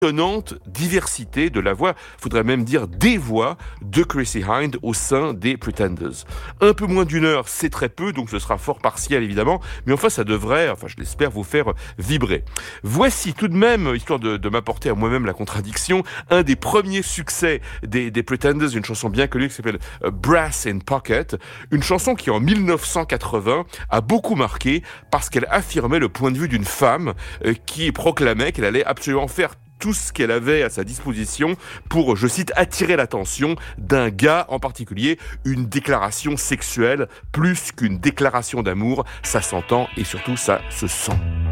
étonnante diversité de la voix, faudrait même dire des voix de Chrissie Hynde au sein des Pretenders. Un peu moins d'une heure, c'est très peu, donc ce sera fort partiel évidemment, mais enfin ça devrait, je l'espère, vous faire vibrer. Voici tout de même, histoire de m'apporter à moi-même la contradiction, un des premiers succès des Pretenders, une chanson bien connue qui s'appelle Brass in Pocket, une chanson qui en 1980 a beaucoup marqué parce qu'elle affirmait le point de vue d'une femme qui proclamait qu'elle allait absolument faire tout ce qu'elle avait à sa disposition pour, je cite, attirer l'attention d'un gars en particulier, une déclaration sexuelle plus qu'une déclaration d'amour, ça s'entend et surtout ça se sent.